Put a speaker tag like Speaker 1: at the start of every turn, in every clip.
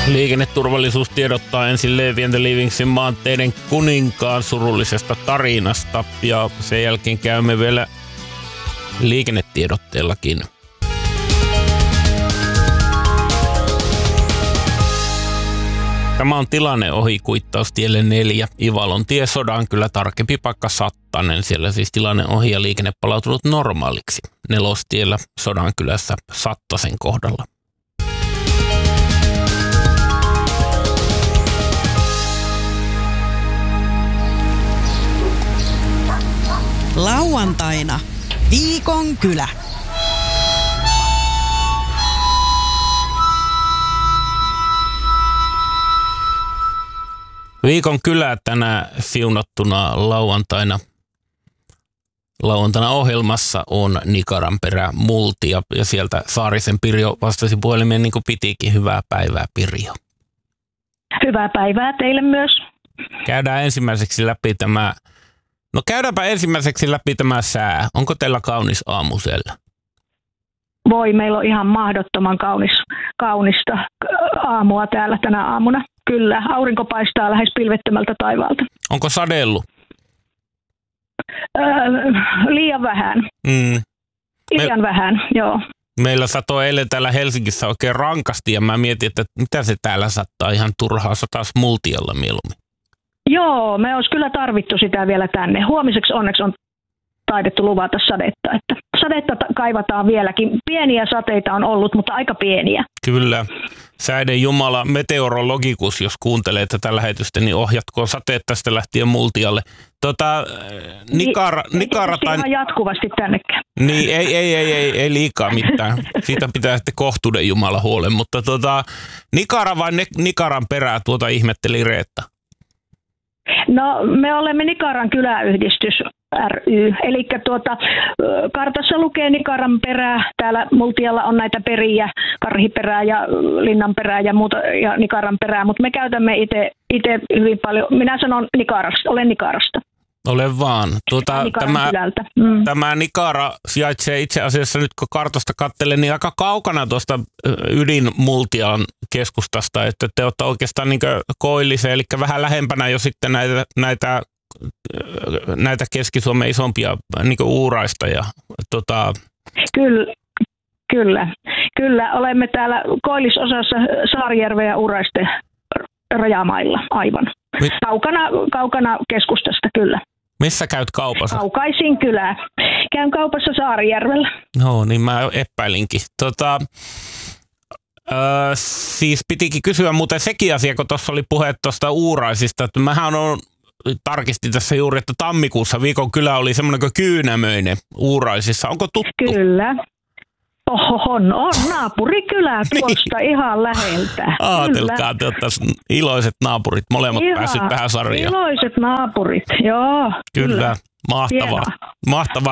Speaker 1: Liikenneturvallisuus tiedottaa ensin Levi and the Livingsin maanteiden kuninkaan surullisesta tarinasta ja sen jälkeen käymme vielä liikennetiedotteellakin. Tämä on tilanne ohi Kuittaustielle 4, Ivalon tie, Sodankylä, tarkempi paikka Sattanen. Siellä siis tilanne ohi ja liikenne palautunut normaaliksi. Nelostiellä, Sodankylässä, Sattasen kohdalla.
Speaker 2: Lauantaina Viikon kylä.
Speaker 1: Viikon kylä tänä siunattuna lauantaina ohjelmassa on Nikaranperä Multia ja sieltä Saarisen Pirjo vastasi puhelimeen niin kuin pitikin. Hyvää päivää, Pirjo.
Speaker 3: Hyvää päivää teille myös.
Speaker 1: Käydäänpä ensimmäiseksi läpi tämä sää. Onko teillä kaunis aamu siellä?
Speaker 3: Voi, meillä on ihan mahdottoman kaunista aamua täällä tänä aamuna. Kyllä, aurinko paistaa lähes pilvettömältä taivaalta.
Speaker 1: Onko sadellut?
Speaker 3: Liian vähän. Liian vähän, joo.
Speaker 1: Meillä satoi eilen täällä Helsingissä oikein rankasti ja mä mietin, että mitä se täällä sattaa ihan turhaa, sataisi Multialla mieluummin.
Speaker 3: Joo, me olisi kyllä tarvittu sitä vielä tänne. Huomiseksi onneksi on taidettu luvata sadetta. Että sadetta kaivataan vieläkin. Pieniä sateita on ollut, mutta aika pieniä.
Speaker 1: Kyllä. Säiden Jumala, meteorologikus, jos kuuntelee tätä lähetystä, niin ohjatkoon sateet tästä lähtien Multialle. Nikara tai...
Speaker 3: ihan jatkuvasti tännekään.
Speaker 1: Niin, ei liikaa mitään. Siitä pitää sitten kohtuuden Jumala huolen. Mutta Nikara vai Nikaran perää, ihmetteli Reetta.
Speaker 3: No, me olemme Nikaran kyläyhdistys ry, eli kartassa lukee Nikaran perää, täällä Multialla on näitä periä, Karhiperää ja Linnanperää ja muuta ja Nikaran perää, mutta me käytämme itse hyvin paljon, minä sanon Nikarasta, olen Nikarasta.
Speaker 1: Ole vaan. Tämä Nikara sijaitsee itse asiassa nyt kun kartasta katselen, niin aika kaukana tuosta ydinmultian keskustasta, että te olette oikeastaan niin Koillisen, eli vähän lähempänä jo sitten näitä Keski-Suomen isompia niin Uuraista. Ja,
Speaker 3: Kyllä, olemme täällä koillisosassa Saarijärven ja Uuraisten rajamailla aivan. Kaukana keskustasta, kyllä.
Speaker 1: Missä käyt kaupassa?
Speaker 3: Kaukaisin kylää. Käyn kaupassa Saarijärvellä.
Speaker 1: No niin, mä epäilinkin. Siis pitikin kysyä muuten sekin asia, kun tuossa oli puhe tuosta Uuraisista. Että mähän tarkistin tässä juuri, että tammikuussa Viikon kylä oli semmoinen kuin Kyynämöinen Uuraisissa. Onko tuttu?
Speaker 3: Kyllä. On naapurikylä tuosta ihan läheltä.
Speaker 1: Aatelkaa, te oltaisiin iloiset naapurit, molemmat päässyt tähän sarjaan.
Speaker 3: Iloiset naapurit, joo.
Speaker 1: Kyllä. Mahtavaa.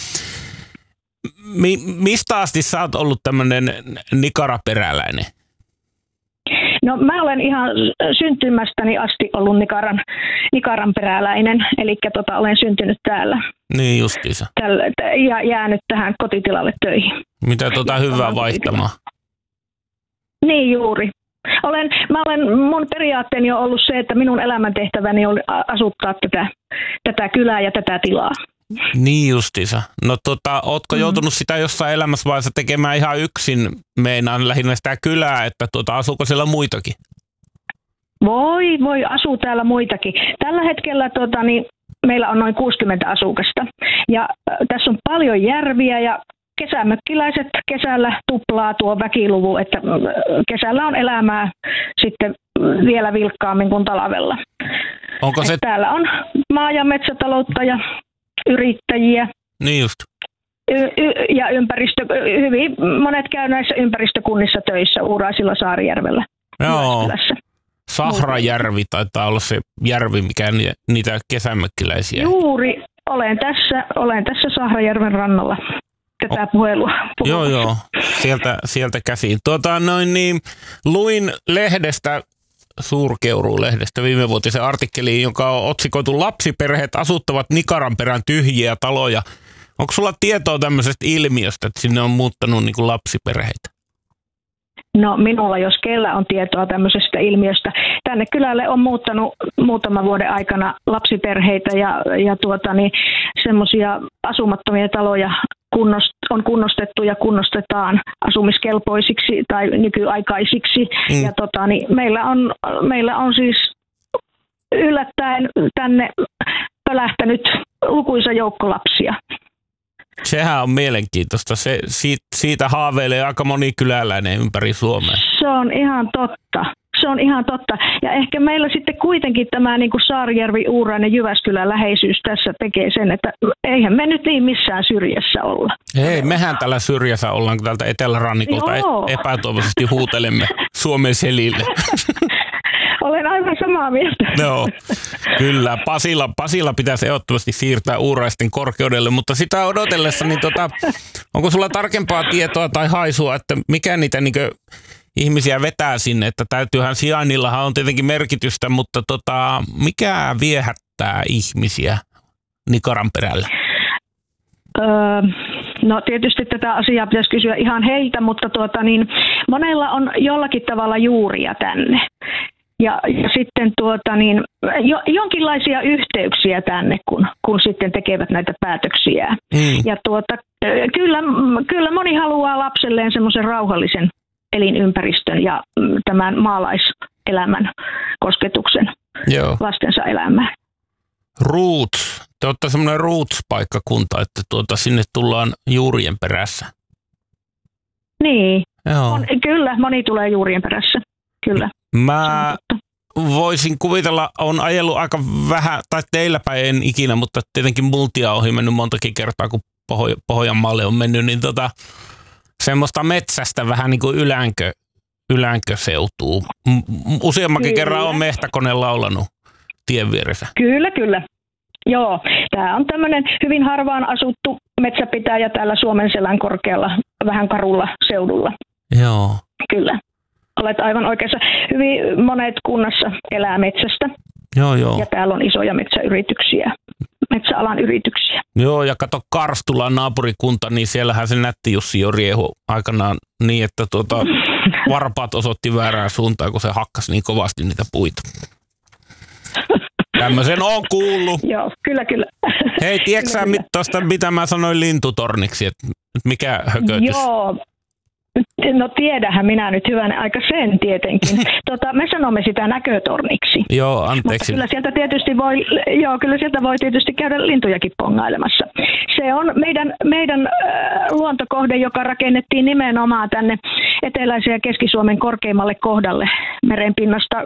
Speaker 1: Mistä asti sä oot ollut tämmöinen nikaraperäläinen?
Speaker 3: No mä olen ihan syntymästäni asti ollut Nikaran peräläinen, eli olen syntynyt täällä.
Speaker 1: Niin justiinsa.
Speaker 3: Ja jäänyt tähän kotitilalle töihin.
Speaker 1: Mitä hyvää vaihtamaan?
Speaker 3: Niin juuri. Mun periaatteeni on ollut se, että minun elämäntehtäväni on asuttaa tätä kylää ja tätä tilaa.
Speaker 1: Niin justiinsa. No ootko joutunut sitä jossain elämässä vaiheessa tekemään ihan yksin, meinaan lähinnä sitä kylää, että asuuko siellä muitakin?
Speaker 3: Voi, asuu täällä muitakin. Tällä hetkellä meillä on noin 60 asukasta ja tässä on paljon järviä ja kesämökkiläiset kesällä tuplaa tuo väkiluvu, että kesällä on elämää sitten vielä vilkkaammin kuin talvella. Täällä on maa- ja metsätaloutta ja yrittäjiä.
Speaker 1: Niin just.
Speaker 3: Ja hyvin monet käy näissä ympäristökunnissa töissä Uuraisilla, Saarijärvellä.
Speaker 1: Joo. Sahrajärvi taitaa olla se järvi, mikä niitä kesämökkiläisiä.
Speaker 3: Juuri, olen tässä Sahrajärven rannalla tätä puhelua.
Speaker 1: Joo, sieltä käsin. Luin lehdestä, Suurkeuruu-lehdestä viimevuotisen artikkeliin, joka on otsikoitu Lapsiperheet asuttavat Nikaranperän tyhjiä taloja. Onko sulla tietoa tämmöisestä ilmiöstä, että sinne on muuttanut niin kuin lapsiperheitä?
Speaker 3: No minulla, jos kellä on tietoa tämmöisestä ilmiöstä. Tänne kylälle on muuttanut muutaman vuoden aikana lapsiperheitä ja semmoisia asumattomia taloja on kunnostettu ja kunnostetaan asumiskelpoisiksi tai nykyaikaisiksi. Ja meillä on siis yllättäen tänne pölähtänyt lukuisa joukko lapsia.
Speaker 1: Sehän on mielenkiintoista. Siitä haaveilee aika moni kyläläinen ympäri Suomea.
Speaker 3: Se on ihan totta. Ja ehkä meillä sitten kuitenkin tämä niin kuin Saarijärvi, Uurainen, Jyväskylän läheisyys tässä tekee sen, että eihän me nyt niin missään syrjässä olla.
Speaker 1: Ei, mehän tällä syrjässä ollaan, kun täältä etelärannikolta epätoivoisesti huutelemme Suomen selille.
Speaker 3: Olen aivan samaa mieltä.
Speaker 1: Joo, kyllä. Pasila pitäisi ehdottomasti siirtää Uuraisten korkeudelle, mutta sitä odotellessa, niin onko sulla tarkempaa tietoa tai haisua, että mikä niitä ihmisiä vetää sinne, että täytyyhän sijainnillahan on tietenkin merkitystä, mutta mikä viehättää ihmisiä Nikaran perällä?
Speaker 3: No tietysti tätä asiaa pitäisi kysyä ihan heiltä, mutta monella on jollakin tavalla juuria tänne. Ja sitten jonkinlaisia yhteyksiä tänne, kun sitten tekevät näitä päätöksiä. Ja kyllä moni haluaa lapselleen semmoisen rauhallisen elinympäristön ja tämän maalaiselämän kosketuksen lastensa elämään.
Speaker 1: Roots. Te olette semmoinen roots-paikkakunta, että sinne tullaan juurien perässä.
Speaker 3: Niin. Kyllä, moni tulee juurien perässä. Kyllä.
Speaker 1: Mä voisin kuvitella, on ajellut aika vähän, tai teillä päin en ikinä, mutta tietenkin multia ohi mennyt montakin kertaa, kun Pohjanmaalle on mennyt, niin semmoista metsästä vähän niin kuin ylänkö-seutuu. Useammankin kerran on mehtäkone laulanut tien vieressä.
Speaker 3: Kyllä. Joo, tämä on tämmöinen hyvin harvaan asuttu metsäpitäjä täällä Suomenselän korkealla, vähän karulla seudulla.
Speaker 1: Joo.
Speaker 3: Kyllä. Olet aivan oikeassa. Hyvin monet kunnassa elää metsästä.
Speaker 1: Joo.
Speaker 3: Ja täällä on isoja metsäalan yrityksiä.
Speaker 1: Joo, ja kato Karstulan naapurikunta, niin siellähän se nätti Jussi jo riehu aikanaan niin, että varpaat osoitti väärään suuntaan, kun se hakkasi niin kovasti niitä puita. Tämmöisen on kuullut.
Speaker 3: Joo, kyllä.
Speaker 1: Hei, tiedätkö sä tuosta, mitä mä sanoin lintutorniksi, että mikä hökötys?
Speaker 3: Joo. No tiedähän minä nyt hyvänä aika sen tietenkin. Me sanomme sitä näkötorniksi.
Speaker 1: Joo, anteeksi.
Speaker 3: Mutta kyllä sieltä voi tietysti käydä lintujakin pongailemassa. Se on meidän luontokohde, joka rakennettiin nimenomaan tänne eteläisen ja Keski-Suomen korkeimmalle kohdalle merenpinnasta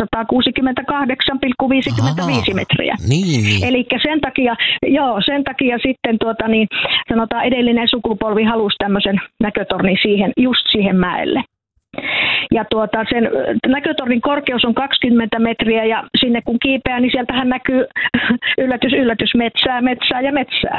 Speaker 3: 268,55 metriä.
Speaker 1: Niin.
Speaker 3: Eli sen takia sitten sanotaan edellinen sukupolvi halusi tämmöisen näkötornin just siihen mäelle. Ja sen näkötornin korkeus on 20 metriä ja sinne kun kiipeää, niin sieltähän näkyy yllätys metsää ja metsää.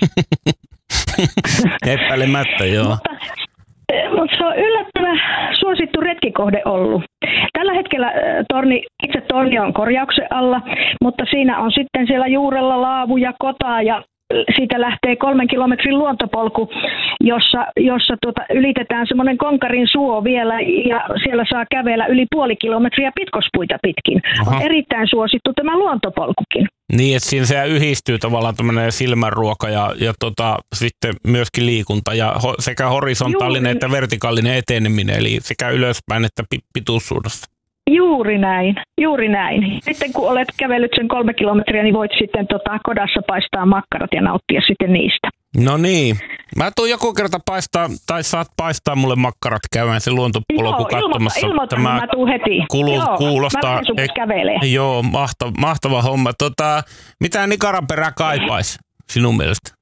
Speaker 1: Epäilemättä, joo.
Speaker 3: Mutta se on yllättävän suosittu retkikohde ollut. Tällä hetkellä itse torni on korjauksen alla, mutta siinä on sitten siellä juurella laavu ja kotaa ja siitä lähtee 3 kilometrin luontopolku, jossa ylitetään semmoinen Konkarin suo vielä ja siellä saa kävellä yli 0,5 kilometriä pitkospuita pitkin. On erittäin suosittu tämä luontopolkukin.
Speaker 1: Niin, että siinä se yhdistyy tavallaan tämmöinen silmänruoka ja sitten myöskin liikunta ja sekä horisontaalinen että vertikaalinen eteneminen, eli sekä ylöspäin että pituussuunnassa.
Speaker 3: Juuri näin. Sitten kun olet kävellyt sen 3 kilometriä, niin voit sitten kodassa paistaa makkarat ja nauttia sitten niistä.
Speaker 1: No niin. Mä tuun joku kerta paistaa, tai saat paistaa mulle makkarat käydään sen luontopolku katsomassa.
Speaker 3: Ilmoitan, mä tuun heti.
Speaker 1: Kuulostaa. Joo, mahtava homma. Mitä Nikaran perä kaipaisi sinun mielestä?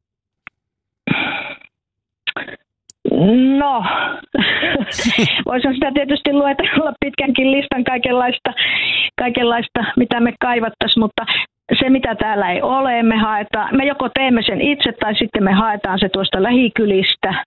Speaker 3: No, voisin sitä tietysti luetella pitkänkin listan kaikenlaista, mitä me kaivattaisiin, mutta se mitä täällä ei ole, me joko teemme sen itse tai sitten me haetaan se tuosta lähikylistä.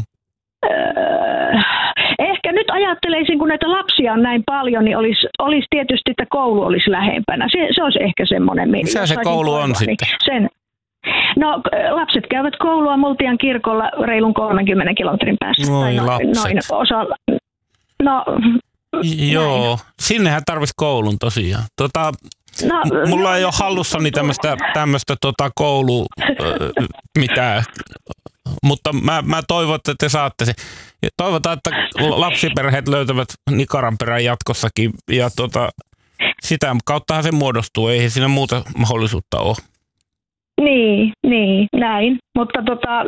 Speaker 3: Ehkä nyt ajatteleisin, kun näitä lapsia on näin paljon, niin olisi tietysti, että koulu olisi lähempänä. Se olisi ehkä semmoinen.
Speaker 1: Missä se koulu on sitten?
Speaker 3: No, lapset käyvät koulua Multian kirkolla reilun 30 kilometrin päässä.
Speaker 1: Noin lapset.
Speaker 3: No,
Speaker 1: joo,
Speaker 3: näin.
Speaker 1: sinnehän tarvitsisi koulun tosiaan. Mulla ei ole hallussani tämmöistä koulua mitään, mutta mä toivon, että te saatte se. Toivotaan, että lapsiperheet löytävät Nikaranperän jatkossakin ja sitä kauttahan se muodostuu, ei siinä muuta mahdollisuutta ole.
Speaker 3: Niin, näin. Mutta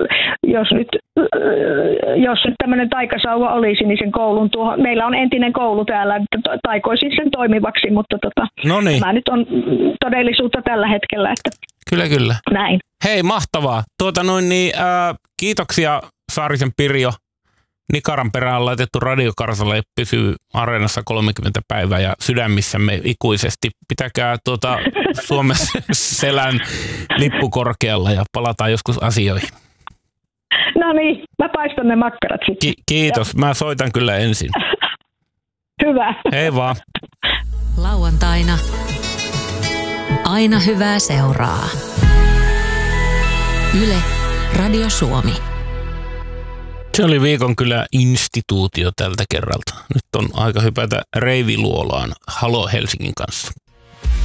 Speaker 3: jos nyt tämmöinen taikasauva olisi, niin sen koulun meillä on entinen koulu täällä, että taikoisin sen toimivaksi, mutta tämä nyt on todellisuutta tällä hetkellä. Että
Speaker 1: Kyllä.
Speaker 3: Näin.
Speaker 1: Hei, mahtavaa. Kiitoksia Saarisen Pirjo. Nikaranperään laitettu radiokarsale pysyy areenassa 30 päivää ja sydämissämme ikuisesti. Pitäkää Suomen selän lippu korkealla ja palataan joskus asioihin.
Speaker 3: No niin, mä paistan ne makkarat sitten.
Speaker 1: Kiitos, mä soitan kyllä ensin.
Speaker 3: Hyvä.
Speaker 1: Hei vaan.
Speaker 2: Lauantaina aina hyvää seuraa. Yle, Radio Suomi.
Speaker 1: Se oli viikon kyllä instituutio tältä kerralta. Nyt on aika hypätä Reiviluolaan Halo Helsingin kanssa.